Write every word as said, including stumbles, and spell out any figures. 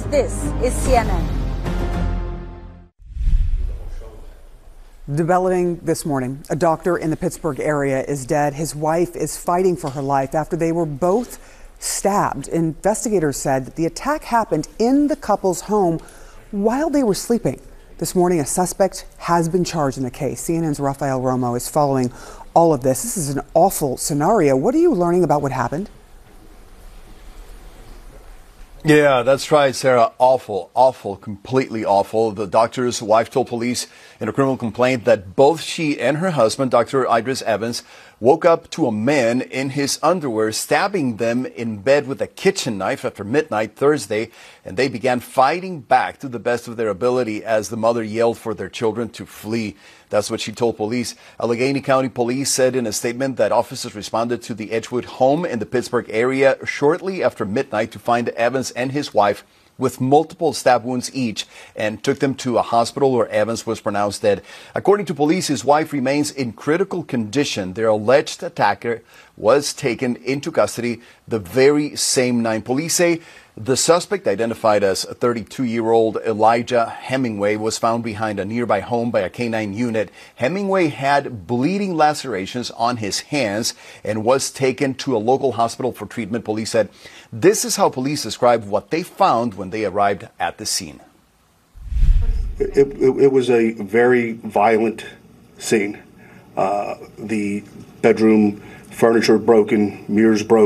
This is C N N. Developing this morning, a doctor in the Pittsburgh area is dead. His wife is fighting for her life after they were both stabbed. Investigators said that the attack happened in the couple's home while they were sleeping. This morning, a suspect has been charged in the case. C N N's Rafael Romo is following all of this. This is an awful scenario. What are you learning about what happened? Yeah, that's right, Sarah. Awful, awful, completely awful. The doctor's wife told police in a criminal complaint that both she and her husband, Doctor Idris Evans, woke up to a man in his underwear stabbing them in bed with a kitchen knife after midnight Thursday, and they began fighting back to the best of their ability as the mother yelled for their children to flee. That's what she told police. Allegheny County Police said in a statement that officers responded to the Edgewood home in the Pittsburgh area shortly after midnight to find Evans and his wife with multiple stab wounds each and took them to a hospital where Evans was pronounced dead. According to police, his wife remains in critical condition. Their alleged attacker was taken into custody the very same night. Police say the suspect, identified as thirty-two-year-old Elijah Hemingway, was found behind a nearby home by a canine unit. Hemingway had bleeding lacerations on his hands and was taken to a local hospital for treatment. Police said this is how police described what they found when they arrived at the scene. It, it, it was a very violent scene. Uh, the bedroom furniture broken, mirrors broken.